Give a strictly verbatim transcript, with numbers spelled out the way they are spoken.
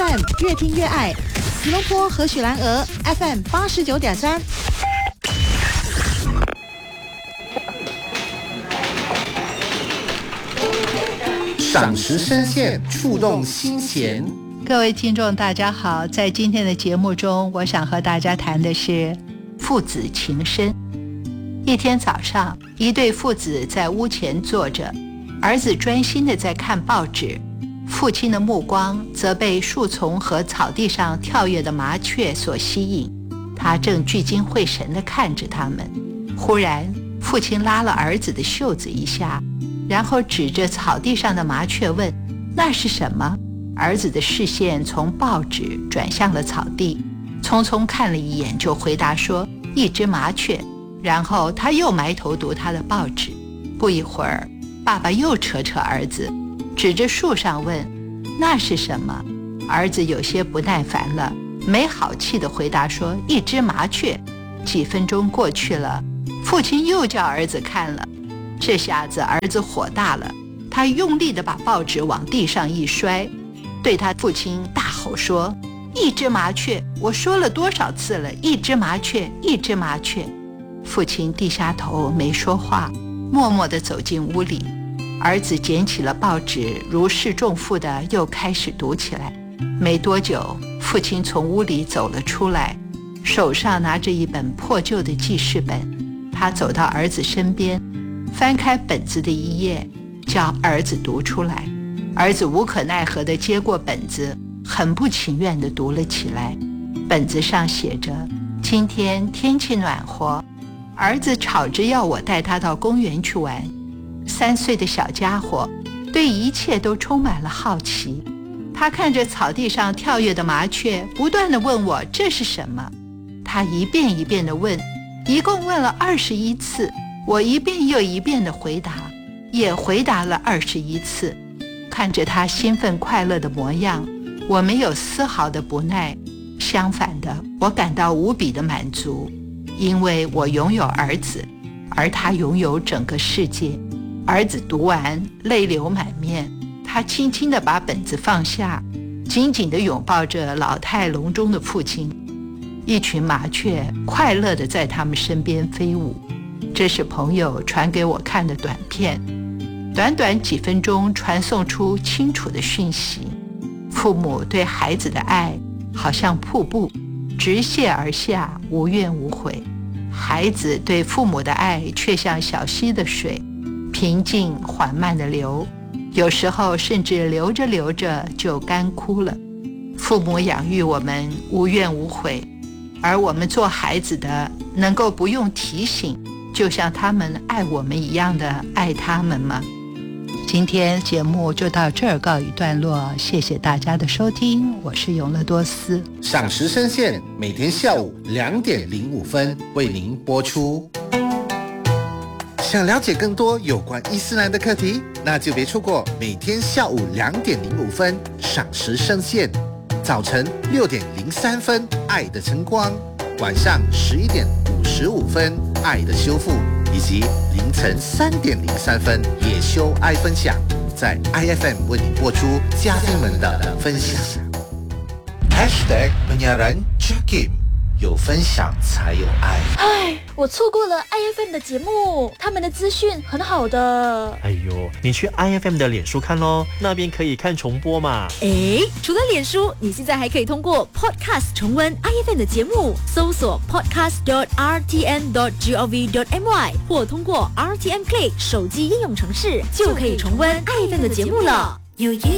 M 越听越爱，吉隆坡和许兰俄 F M 八十九点三。 赏识深陷，触动心弦。 各位听众大家好，在今天的节目中，我想和大家谈的是父子情深。一天早上，一对父子在屋前坐着，儿子专心地在看报纸，父亲的目光则被树丛和草地上跳跃的麻雀所吸引，他正聚精会神地看着他们。忽然，父亲拉了儿子的袖子一下，然后指着草地上的麻雀问：“那是什么？”儿子的视线从报纸转向了草地，匆匆看了一眼就回答说：“一只麻雀。”然后他又埋头读他的报纸。不一会儿，爸爸又扯扯儿子，指着树上问：“那是什么？”儿子有些不耐烦了，没好气地回答说：“一只麻雀。”几分钟过去了，父亲又叫儿子看了。这下子儿子火大了，他用力地把报纸往地上一摔，对他父亲大吼说：“一只麻雀！我说了多少次了，一只麻雀，一只麻雀！”父亲低下头没说话，默默地走进屋里。儿子捡起了报纸，如释重负地又开始读起来。没多久，父亲从屋里走了出来，手上拿着一本破旧的记事本。他走到儿子身边，翻开本子的一页，叫儿子读出来。儿子无可奈何地接过本子，很不情愿地读了起来。本子上写着：“今天天气暖和，儿子吵着要我带他到公园去玩。三岁的小家伙对一切都充满了好奇，他看着草地上跳跃的麻雀，不断地问我这是什么。他一遍一遍地问，一共问了二十一次。我一遍又一遍地回答，也回答了二十一次。看着他兴奋快乐的模样，我没有丝毫的不耐，相反的，我感到无比的满足，因为我拥有儿子，而他拥有整个世界。儿子读完，泪流满面，他轻轻地把本子放下，紧紧地拥抱着老态龙钟的父亲。一群麻雀快乐地在他们身边飞舞。这是朋友传给我看的短片，短短几分钟传送出清楚的讯息。父母对孩子的爱好像瀑布，直泻而下，无怨无悔；孩子对父母的爱却像小溪的水，平静缓慢地流，有时候甚至流着流着就干枯了。父母养育我们无怨无悔，而我们做孩子的能够不用提醒，就像他们爱我们一样的爱他们吗？今天节目就到这儿告一段落，谢谢大家的收听，我是永乐多斯。 赏识深陷，每天下午两点零五分为您播出。想了解更多有关伊斯兰的课题，那就别错过每天下午两点零五分赏识深陷，早晨六点零三分爱的晨光，晚上十一点五十五分爱的修复，以及凌晨三点零三分野修爱分享，在 I F M 为你播出家庭们的分享。Hashtag penyiaran Jakim， 有分享才有爱。 唉，我错过了 I F M 的节目，他们的资讯很好的。 哎呦，你去 I F M 的脸书看咯，那边可以看重播嘛。 诶，除了脸书，你现在还可以通过 Podcast 重温 I F M 的节目，搜索 podcast dot r t n dot gov dot my 或通过 R T N Play 手机应用程式，就可以重温 I F M 的节目了。 有一